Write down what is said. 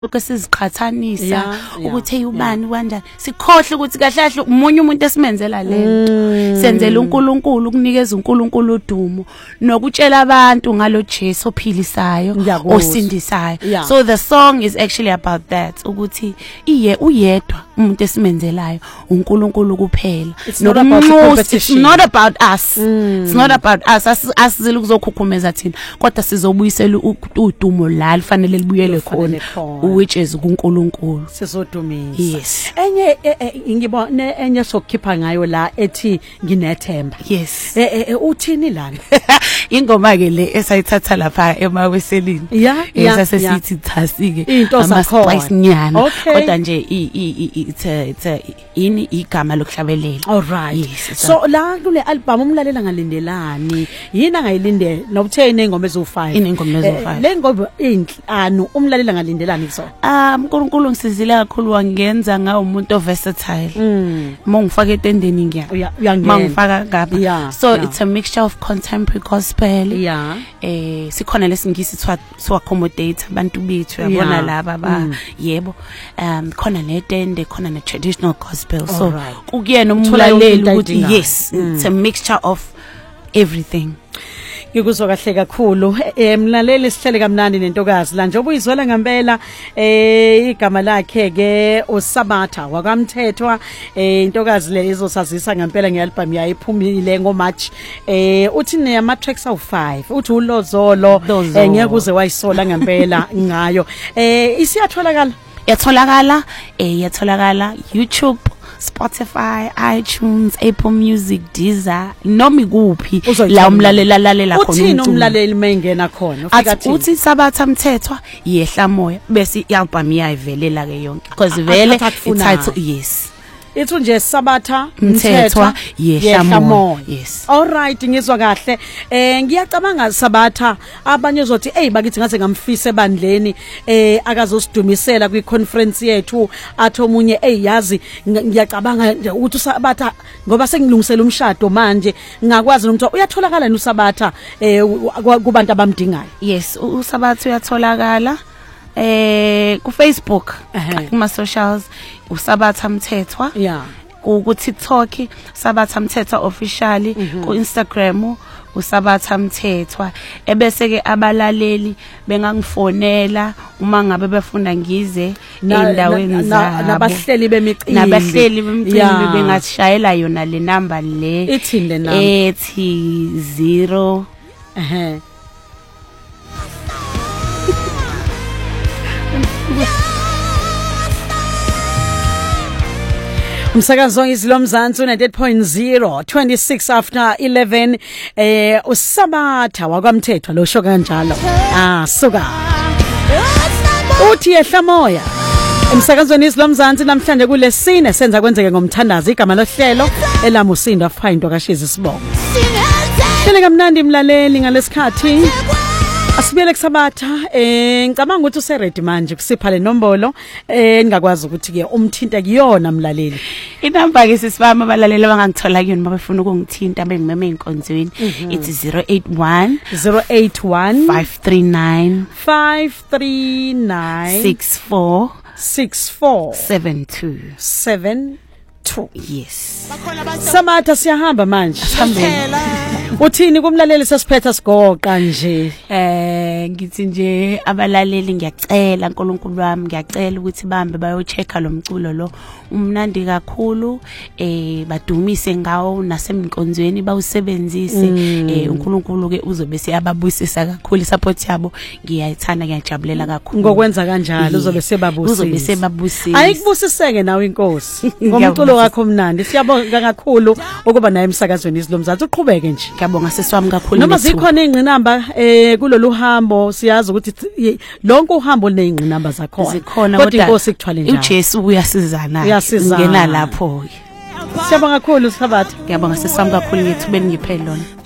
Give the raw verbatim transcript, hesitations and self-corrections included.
Siziqhathanisa ukuthi hey ubani kanjani sikhohle ukuthi kahle kahle umunye umuntu esimenzela lento senzela uNkulunkulu ukunikeza uNkulunkulu udumo nokutshela abantu ngalo Jesu ophilisayo osindisayo. So the song is actually about that ukuthi iye uyedwa umuntu esimenzelayo uNkulunkulu kuphela. It's not about competition. It's not about us. Mm. It's not about us. Asizile ukuzokhukhumeza thina kodwa sizobuyisela udumo la lifanele libuyele khona. Which is uNkulunkulu sizodumisa. Yes. Enye ngibona enye sokukhipha ngayo la ethi nginethemba. Yes. Eh uthini lana? Ingoma ke le esayithatha lapha emaweselini. Yeah. Esasesithi thasike into zakhona. Nyana. Kodwa nje it's it's ini igama lokuhlabelela. All right. Yes. So la kule album umlalela ngalindelani? Yini angayilindele? Nokutheni ingoma ezo-five? Ingoma ezo-five. Le ngoma inhlanu umlalela ngalindelani so? Ah uNkulunkulu ngisizile kakhulu wangenza ngawo umuntu versatile. Mm. Mongifaka etendeni ngiya. Mangifaka ngapha. So it's a mixture of contemporary gospel. Yeah. Eh sikhona lesingisi to accommodate abantu bethu yabona laba ba yebo. Um khona netende khona ne traditional gospel. So kuyena umlaleli ukuthi yes it's a mixture of everything. Ngikuzwa kahle kakhulu emlaleli sihlele kamnandi nentokazi la njengoba uyizwela ngempela eh igama lakhe ke uSabatha wakamthethwa eh intokazi le izosazisa ngempela ngealbum yayiphumile ngoMarch eh uthi ne ama tracks awu five uthi ulozolo ngeke kuze wayisola ngempela ngayo eh isiyatholakala yatholakala eh yatholakala YouTube, Spotify, iTunes, Apple Music, Deezer, noma ikuphi la umlalela lalela khona. Uthini umlaleli mengena khona? Ufika thi uthi Sabatha Mthethwa yehla moya bese ialbum yayivelela ke yonke because vele title yes. Ithu nje Sabatha Mthethwa yehla moya. Yes. All right ngizwa kahle. Eh ngiyacabanga Sabatha abanye uzothi hey bakithi ngaze ngamfisa ebandleni eh akazosidumisela kwi conference yethu athi omunye hey yazi ngiyacabanga nje ukuthi uSabatha ngoba sengilungisela umshado manje ngakwazi ukuthi uyatholakala uSabatha eh kubantu abamdingayo. Yes uSabatha uyatholakala eh ku Facebook kuma socials uSabatha Mthethwa yeah ku TikTok Sabatha Mthethwa officially ku Instagram uSabatha Mthethwa ebese ke abalaleli bengangifonela uma ngabe befunda ngize endaweni zabo nabahleli bemicimbi nabahleli bemicimbi bengatshayela yona le number le ithini le number ethi zero ehe Umsakazo izilomzansi ninety-eight point zero twenty-six after eleven eh uSabatha wakwamthethwa lo sho kanjalo ah suka uthi yehla moya umsakazweni izilomzansi namhlanje kulesine senza kwenzeke ngomthandazo igama lohlelo elamusindo afayindo kashizi sibongo hlele kamnandi mlaleli ngalesikhathi asibiyele kuSabatha eh ngicabanga ukuthi use ready manje kusipha le nombolo eh ningakwazi ukuthi ke umthinta kuyona mlaleli inamba ke sisibama abalaleli abangangithola kuyona mabefuna ukungithinta bengimeme enkonzweni it's zero eight one zero eight one five three nine five three nine six four six four seven two seven two. Yes Sabatha siyahamba manje sihambeni uthini kumlaleli sesiphetha sigoqa nje eh ngithi nje abalaleli ngiyacela uNkulunkulu wami ngiyacela ukuthi bambe bayochecka lo mculo lo umnandi kakhulu eh badumise ngawo nasemnkonzweni bawusebenzise eh uNkulunkulu ke uzobe siyababusisa kakhulu support yabo ngiyayithanda ngiyajabulela kakhulu ngokwenza kanjalo uzobe sebabusisa uzobe sebabusisa ayikubusiseke nawe inkosi ngomculo wakho mnandi siyabonga kakhulu ukuba naye emsakazweni izilomzansi uqhubeke nje ngiyabonga seswami kakhulu noma zikhona ingqinamba eh kulolu hambo siyazi ukuthi lonke uhambo lineyingqinamba zakhona kodwa inkosi ikuthwale njalo uJesu uyasizana ngena lapho siyabonga kakhulu Sabatha ngiyabonga seswami kakhulu ngithubeni ngiphe lona